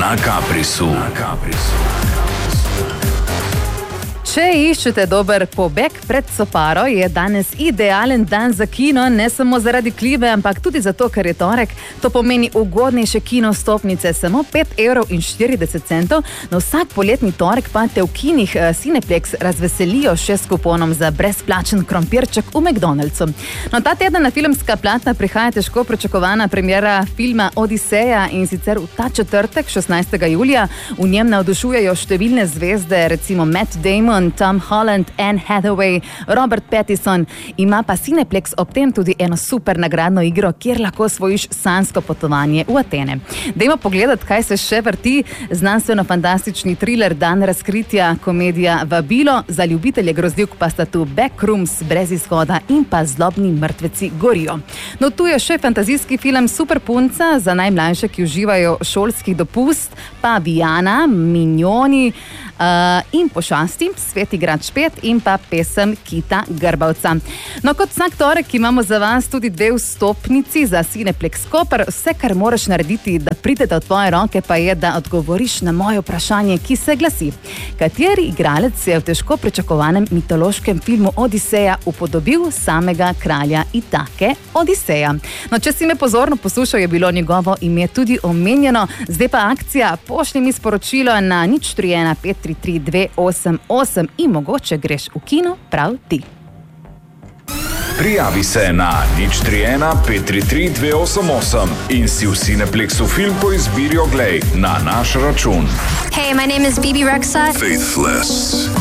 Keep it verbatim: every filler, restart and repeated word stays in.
Na Caprisu. Na Caprisu. Če iščete dober pobeg pred soparo, je danes idealen dan za kino, ne samo zaradi klime, ampak tudi zato, ker je torek. To pomeni ugodnejše kino stopnice, samo pet evrov in štirideset centov. Na vsak poletni torek pa te v kinih Cineplex razveselijo še s kuponom za brezplačen krompirček v McDonald'su. No, ta teden na filmska platna prihaja težko pričakovana premiera filma Odiseja, in sicer v ta četrtek, šestnajstega julija. V njem navdušujejo številne zvezde, recimo Matt Damon, Tom Holland, Anne Hathaway, Robert Pattinson. Ima pa Cineplex ob tem tudi eno super nagradno igro, kjer lahko osvojiš sanjsko potovanje v Atene. Dajmo pogledati, kaj se še vrti. Znanstveno-fantastični thriller Dan razkritja, komedija Vabilo, za ljubitelje grozljivk pa sta tu Backrooms, Brez izhoda in pa Zlobni mrtveci gorijo. No, tu je še fantazijski film Super punca, za najmlajše, ki uživajo šolski dopust, pa Vijana, Minjoni uh, in Pošasti, Sveti grad Špet in pa pesem Kita Grbavca. No, kot vsak torek imamo za vas tudi dve vstopnici za Cineplex Koper. Vse, kar moraš narediti, da pridete v tvoje roke, pa je, da odgovoriš na moje vprašanje, ki se glasi: kateri igralec se je v težko pričakovanem mitološkem filmu Odiseja upodobil samega kralja Itake Odiseja? No, če si me pozorno poslušal, je bilo njegovo ime tudi omenjeno. Zdaj pa akcija, pošlji mi sporočilo na nič tri ena pet tri tri dve osem osem in mogoče greš v kino prav ti. Prijavi se na nič tri ena pet tri tri dve osem osem in si v Cineplexu film po izbiri oglej na naš račun. Hey, my name is Bibi Rexha. Faithless.